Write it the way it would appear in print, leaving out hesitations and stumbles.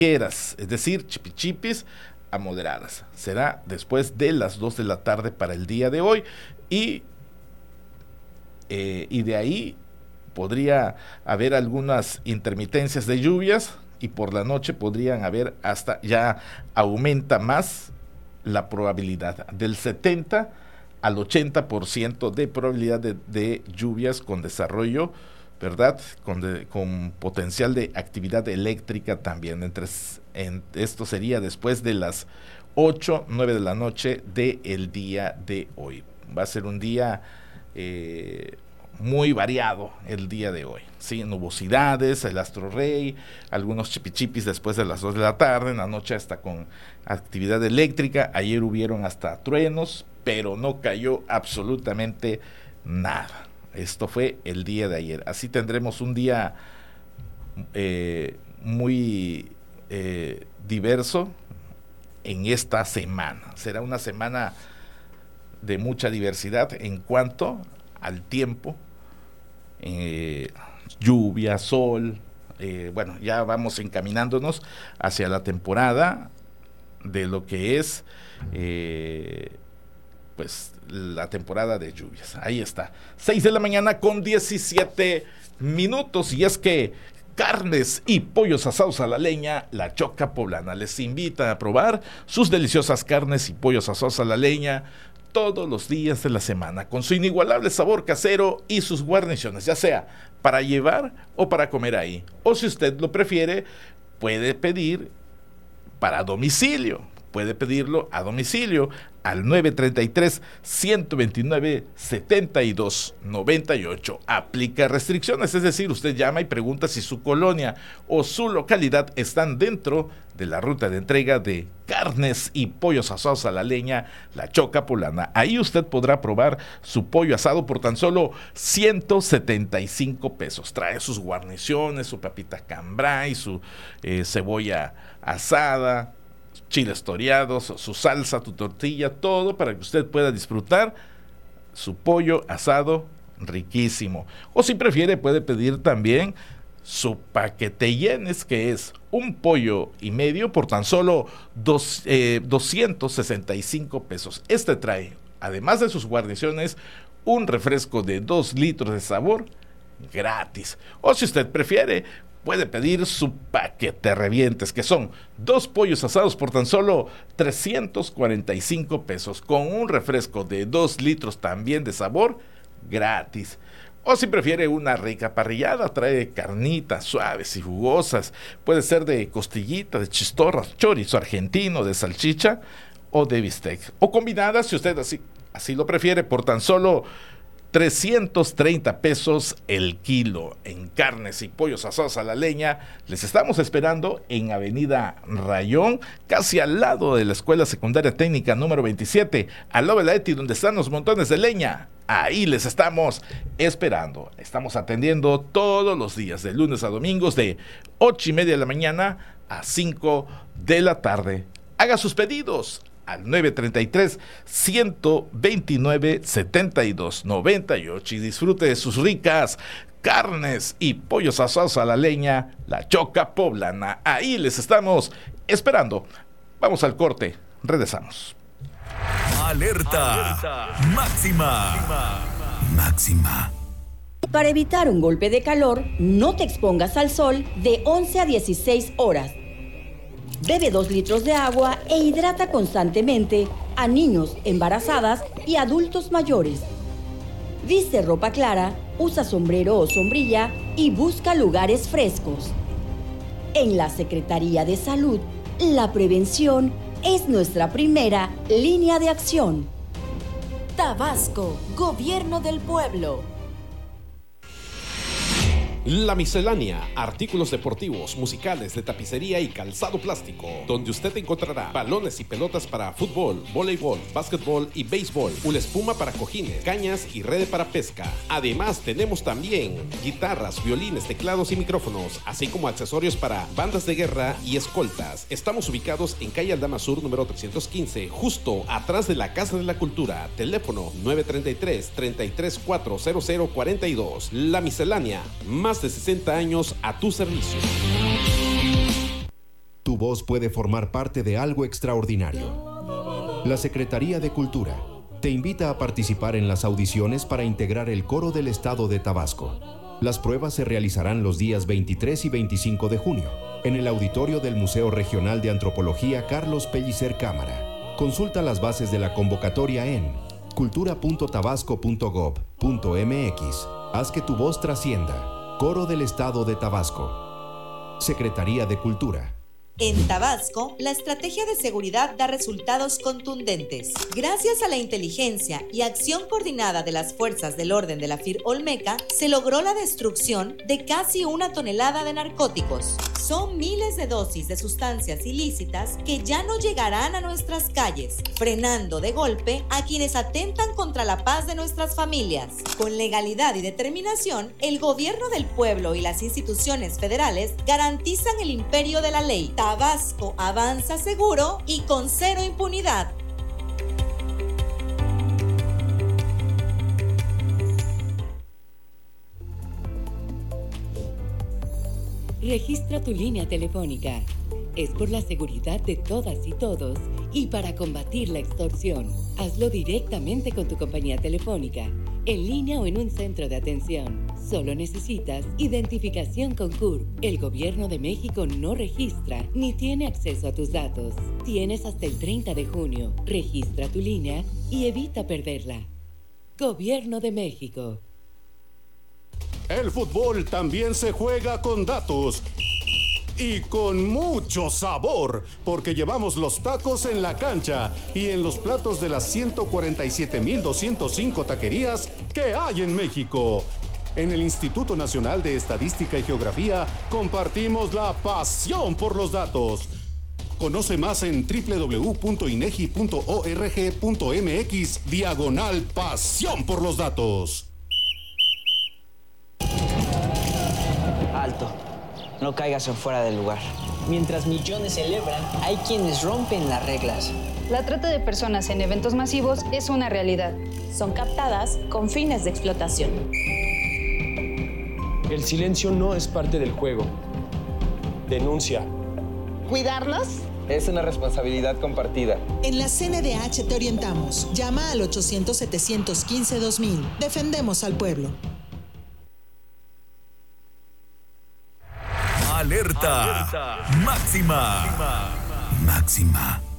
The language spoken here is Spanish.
es decir, chipichipis a moderadas. Será después de las 2 de la tarde para el día de hoy y de ahí podría haber algunas intermitencias de lluvias y por la noche podrían haber ya aumenta más la probabilidad del 70 al 80% de probabilidad de lluvias con desarrollo, ¿verdad? Con potencial de actividad eléctrica también. Esto sería después de las 8, 9 de la noche del día de hoy. Va a ser un día muy variado el día de hoy, ¿sí? Nubosidades, el astro rey, algunos chipichipis después de las 2 de la tarde, en la noche hasta con actividad eléctrica. Ayer hubieron hasta truenos, pero no cayó absolutamente nada. Esto fue el día de ayer. Así tendremos un día muy diverso en esta semana. Será una semana de mucha diversidad en cuanto al tiempo, lluvia, sol, bueno, ya vamos encaminándonos hacia la temporada de lo que es pues la temporada de lluvias. Ahí está, 6 de la mañana con 17 minutos, y es que Carnes y pollos asados a la leña, La Choca Poblana les invita a probar sus deliciosas carnes y pollos asados a la leña todos los días de la semana, con su inigualable sabor casero y sus guarniciones, ya sea para llevar o para comer ahí. O si usted lo prefiere, puede pedir para domicilio. Puede pedirlo a domicilio al 933-129-7298. Aplica restricciones, es decir, usted llama y pregunta si su colonia o su localidad están dentro de la ruta de entrega de carnes y pollos asados a la leña, La Choca Poblana. Ahí usted podrá probar su pollo asado por tan solo 175 pesos. Trae sus guarniciones, su papita cambray, su cebolla asada, chiles toreados, su salsa, tu tortilla, todo para que usted pueda disfrutar su pollo asado riquísimo. O si prefiere, puede pedir también su paquete llenes, que es un pollo y medio por tan solo 265 pesos. Este trae, además de sus guarniciones, un refresco de 2 litros de sabor gratis. O si usted prefiere, puede pedir su paquete revientes, que son 2 pollos asados por tan solo 345 pesos, con un refresco de 2 litros también de sabor gratis. O si prefiere una rica parrillada, trae carnitas suaves y jugosas, puede ser de costillita, de chistorra, chorizo argentino, de salchicha o de bistec, o combinadas si usted así lo prefiere, por tan solo 330 pesos el kilo. En carnes y pollos asados a la leña les estamos esperando en Avenida Rayón, casi al lado de la Escuela Secundaria Técnica número 27, al lado de la ETI, donde están los montones de leña. Ahí les estamos esperando. Estamos atendiendo todos los días, de lunes a domingos, de 8:30 de la mañana a 5 de la tarde. Haga sus pedidos al 933-129-7298 y disfrute de sus ricas carnes y pollos asados a la leña, La Choca Poblana. Ahí les estamos esperando. Vamos al corte, regresamos. Alerta máxima. Máxima. Para evitar un golpe de calor, no te expongas al sol de 11 a 16 horas. Bebe 2 litros de agua e hidrata constantemente a niños, embarazadas y adultos mayores. Viste ropa clara, usa sombrero o sombrilla y busca lugares frescos. En la Secretaría de Salud, la prevención es nuestra primera línea de acción. Tabasco, Gobierno del Pueblo. La Miscelánea, artículos deportivos, musicales, de tapicería y calzado plástico, donde usted encontrará balones y pelotas para fútbol, voleibol, básquetbol y béisbol, una espuma para cojines, cañas y red para pesca. Además, tenemos también guitarras, violines, teclados y micrófonos, así como accesorios para bandas de guerra y escoltas. Estamos ubicados en calle Aldama Sur, número 315, justo atrás de la Casa de la Cultura. Teléfono 933-3340042. La Miscelánea, más de 60 años a tu servicio. Tu voz puede formar parte de algo extraordinario. La Secretaría de Cultura te invita a participar en las audiciones para integrar el coro del estado de Tabasco. Las pruebas se realizarán los días 23 y 25 de junio en el auditorio del Museo Regional de Antropología Carlos Pellicer Cámara. Consulta las bases de la convocatoria en cultura.tabasco.gov.mx. Haz que tu voz trascienda. Coro del Estado de Tabasco. Secretaría de Cultura. En Tabasco, la estrategia de seguridad da resultados contundentes. Gracias a la inteligencia y acción coordinada de las fuerzas del orden de la FIR Olmeca, se logró la destrucción de casi 1 tonelada de narcóticos. Son miles de dosis de sustancias ilícitas que ya no llegarán a nuestras calles, frenando de golpe a quienes atentan contra la paz de nuestras familias. Con legalidad y determinación, el gobierno del pueblo y las instituciones federales garantizan el imperio de la ley. Tabasco avanza seguro y con cero impunidad. Registra tu línea telefónica. Es por la seguridad de todas y todos y para combatir la extorsión. Hazlo directamente con tu compañía telefónica, en línea o en un centro de atención. Solo necesitas identificación con CURP. El Gobierno de México no registra ni tiene acceso a tus datos. Tienes hasta el 30 de junio. Registra tu línea y evita perderla. Gobierno de México. El fútbol también se juega con datos. Y con mucho sabor, porque llevamos los tacos en la cancha y en los platos de las 147,205 taquerías que hay en México. En el Instituto Nacional de Estadística y Geografía compartimos la pasión por los datos. Conoce más en www.inegi.org.mx/pasión por los datos. Alto. No caigas en fuera del lugar. Mientras millones celebran, hay quienes rompen las reglas. La trata de personas en eventos masivos es una realidad. Son captadas con fines de explotación. El silencio no es parte del juego. Denuncia. ¿Cuidarnos? Es una responsabilidad compartida. En la CNDH te orientamos. Llama al 800-715-2000. Defendemos al pueblo. Alerta. Máxima. Máxima.